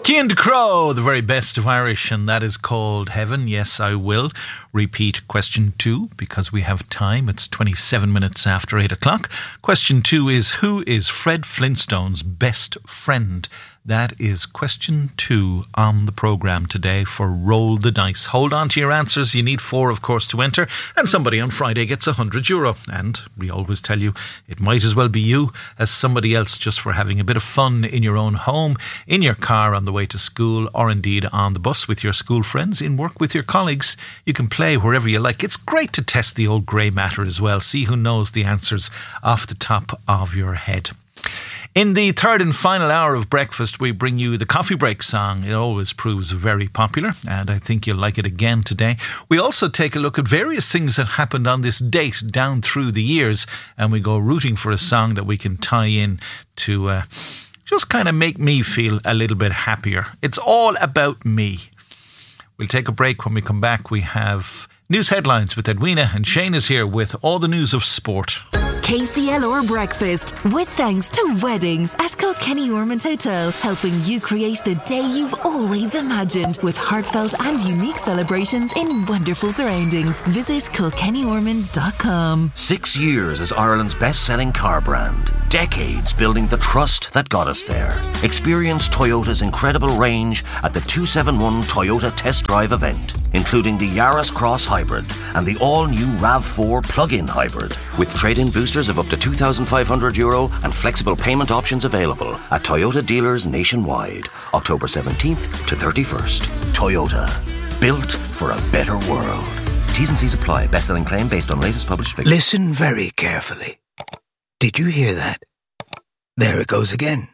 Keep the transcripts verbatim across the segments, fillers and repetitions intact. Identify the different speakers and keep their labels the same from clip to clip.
Speaker 1: Cian de Crow, the very best of Irish, and that is called Heaven. Yes, I will repeat question two because we have time. It's twenty-seven minutes after eight o'clock. Question two is, who is Fred Flintstone's best friend? That is question two on the programme today for Roll the Dice. Hold on to your answers. You need four, of course, to enter. And somebody on Friday gets one hundred euro. And we always tell you it might as well be you as somebody else, just for having a bit of fun in your own home, in your car on the way to school, or indeed on the bus with your school friends, in work with your colleagues. You can play wherever you like. It's great to test the old grey matter as well. See who knows the answers off the top of your head. In the third and final hour of breakfast, we bring you the coffee break song. It always proves very popular, and I think you'll like it again today. We also take a look at various things that happened on this date down through the years, and we go rooting for a song that we can tie in to uh, just kind of make me feel a little bit happier. It's all about me. We'll take a break. When we come back, we have news headlines with Edwina, and Shane is here with all the news of sport.
Speaker 2: K C L R Breakfast, with thanks to Weddings at Kilkenny Ormond Hotel, helping you create the day you've always imagined with heartfelt and unique celebrations in wonderful surroundings. Visit kilkenny ormonds dot com.
Speaker 3: Six years as Ireland's best-selling car brand. Decades building the trust that got us there. Experience Toyota's incredible range at the two seventy-one Toyota Test Drive event, including the Yaris Cross Hybrid and the all-new RAV four plug-in hybrid, with trade-in boosters of up to two thousand five hundred euro and flexible payment options available at Toyota dealers nationwide, October seventeenth to thirty-first. Toyota, built for a better world. T's and C's apply. Best-selling claim based on latest published figures.
Speaker 4: Listen very carefully. Did you hear that? There it goes again.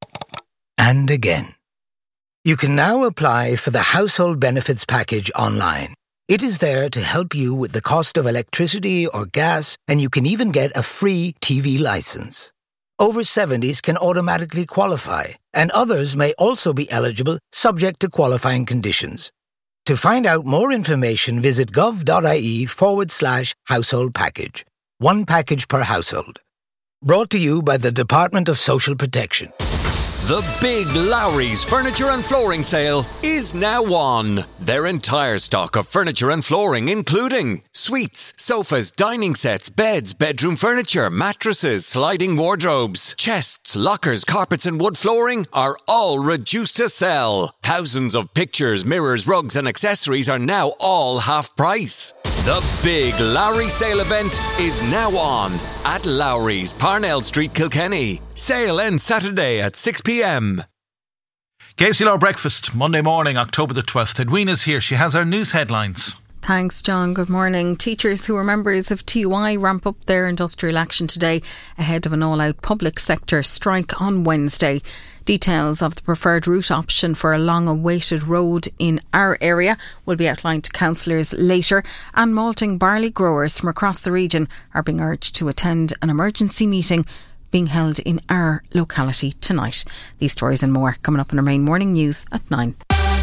Speaker 4: And again. You can now apply for the Household Benefits Package online. It is there to help you with the cost of electricity or gas, and you can even get a free T V license. Over seventies can automatically qualify, and others may also be eligible subject to qualifying conditions. To find out more information, visit gov.ie forward slash household package. One package per household. Brought to you by the Department of Social Protection.
Speaker 5: The Big Lowry's Furniture and Flooring Sale is now on. Their entire stock of furniture and flooring, including suites, sofas, dining sets, beds, bedroom furniture, mattresses, sliding wardrobes, chests, lockers, carpets and wood flooring, are all reduced to sell. Thousands of pictures, mirrors, rugs and accessories are now all half price. The Big Lowry Sale event is now on at Lowry's, Parnell Street, Kilkenny. Sale ends Saturday at six p.m.
Speaker 1: K C L R Breakfast, Monday morning, October the twelfth. Edwina's here. She has our news headlines.
Speaker 6: Thanks, John. Good morning. Teachers who are members of T U I ramp up their industrial action today ahead of an all-out public sector strike on Wednesday. Details of the preferred route option for a long-awaited road in our area will be outlined to councillors later, and malting barley growers from across the region are being urged to attend an emergency meeting being held in our locality tonight. These stories and more coming up in our main morning news at nine.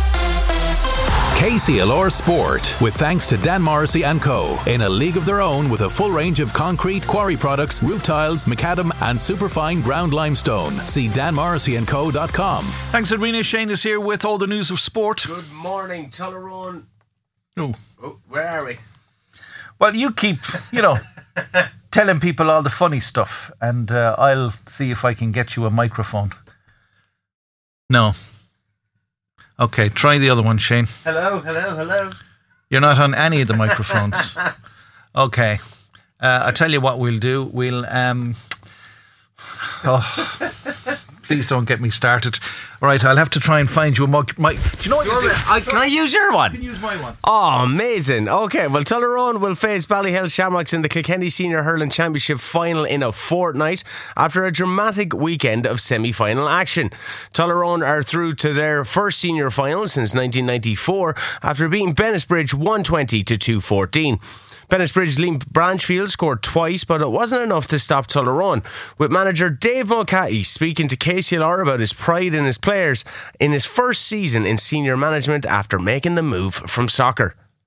Speaker 7: K C L R Sport, with thanks to Dan Morrissey and Co. In a league of their own with a full range of concrete, quarry products, roof tiles, macadam and superfine ground limestone. See dan morrissey and co dot com.
Speaker 1: Thanks, Edwina. Shane is here with all the news of sport.
Speaker 8: Good morning, Tullaroan.
Speaker 1: Oh.
Speaker 8: oh, where are we?
Speaker 1: Well, you keep, you know, telling people all the funny stuff, and uh, I'll see if I can get you a microphone. No. Okay, try the other one, Shane.
Speaker 8: Hello, hello, hello.
Speaker 1: You're not on any of the microphones. Okay. Uh, I'll tell you what we'll do. We'll... Um, oh, please don't get me started. All right, I'll have to try and find you a mic. mic. Do you know what
Speaker 8: do
Speaker 1: you do?
Speaker 8: I, can I use your one?
Speaker 1: You can use my one.
Speaker 8: Oh, amazing. Okay, well, Tullaroan will face Ballyhale Shamrocks in the Kilkenny Senior Hurling Championship final in a fortnight after a dramatic weekend of semi-final action. Tullaroan are through to their first senior final since nineteen ninety-four after beating Bennettsbridge one twenty to two fourteen. Bennettsbridge's Liam Branchfield scored twice, but it wasn't enough to stop Tullaroan, with manager Dave Mulcahy speaking to K C L R about his pride in his players in his first season in senior management after making the move from soccer.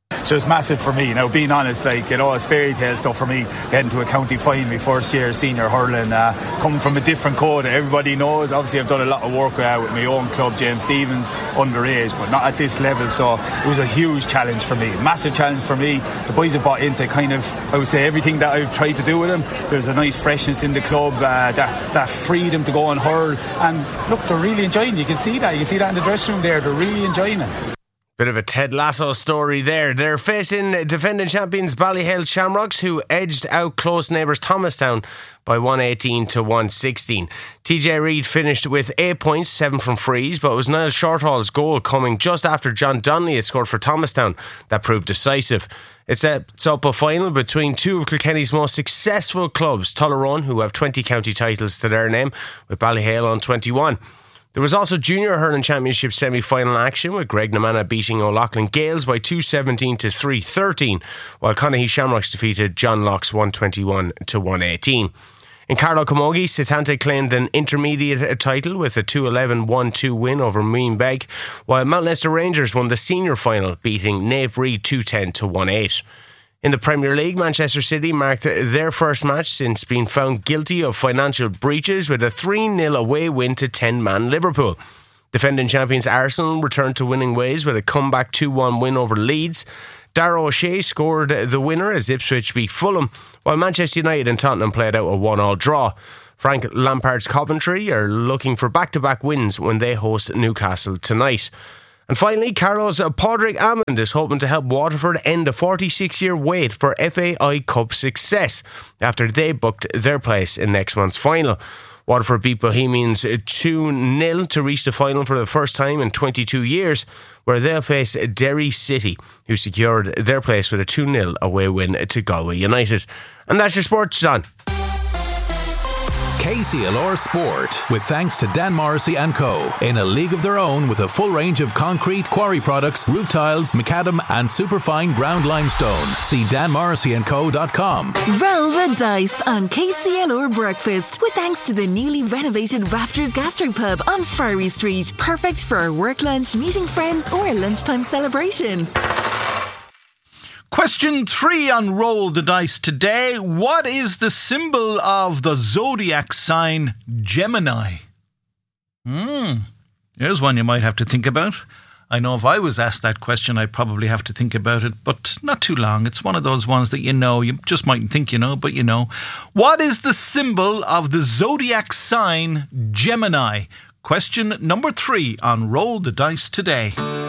Speaker 9: So it's massive for me. Now, being honest, like, you know, it's fairy tale stuff for me, getting to a county final, my first year senior hurling, uh, coming from a different code. Everybody knows, obviously I've done a lot of work uh, with my own club, James Stephens, underage, but not at this level. So it was a huge challenge for me, massive challenge for me. The boys have bought into kind of, I would say, everything that I've tried to do with them. There's a nice freshness in the club, uh, that, that freedom to go and hurl. And look, they're really enjoying it. You can see that. You can see that in the dressing room there. They're really enjoying it.
Speaker 8: Bit of a Ted Lasso story there. They're facing defending champions Ballyhale Shamrocks, who edged out close neighbours Thomastown by one eighteen to one sixteen. T J Reid finished with eight points, seven from frees, but it was Niall Shortall's goal coming just after John Donnelly had scored for Thomastown that proved decisive. It's up a final between two of Kilkenny's most successful clubs, Tullaroan, who have twenty county titles to their name, with Ballyhale on twenty-one. There was also Junior Hurling Championship semi-final action, with Greg Namanna beating O'Loughlin Gales by two seventeen to three thirteen, while Connahee Shamrocks defeated John Locke's one twenty-one to one eighteen. In Carlow Camogie, Setanta claimed an intermediate title with a two eleven one two win over Meanbeg, while Mount Leinster Rangers won the senior final, beating Nave Reid two ten to one eight. In the Premier League, Manchester City marked their first match since being found guilty of financial breaches with a three nil away win to ten-man Liverpool. Defending champions Arsenal returned to winning ways with a comeback two one win over Leeds. Darragh O'Shea scored the winner as Ipswich beat Fulham, while Manchester United and Tottenham played out a one all draw. Frank Lampard's Coventry are looking for back-to-back wins when they host Newcastle tonight. And finally, Carlow's Padraig Amond is hoping to help Waterford end a forty-six year wait for F A I Cup success after they booked their place in next month's final. Waterford beat Bohemians two nil to reach the final for the first time in twenty-two years, where they'll face Derry City, who secured their place with a two nil away win to Galway United. And that's your sports done.
Speaker 7: K C L R Sport, with thanks to Dan Morrissey and Co. In a league of their own with a full range of concrete, quarry products, roof tiles, macadam and superfine ground limestone. See dan morrissey and co dot com.
Speaker 2: Roll the dice on K C L R Breakfast, with thanks to the newly renovated Rafters Gastropub on Furry Street. Perfect for a work lunch, meeting friends or a lunchtime celebration.
Speaker 1: Question three on Roll the Dice today. What is the symbol of the zodiac sign Gemini? Hmm, here's one you might have to think about. I know if I was asked that question, I'd probably have to think about it, but not too long. It's one of those ones that you know, you just mightn't think you know, but you know. What is the symbol of the zodiac sign Gemini? Question number three on Roll the Dice today.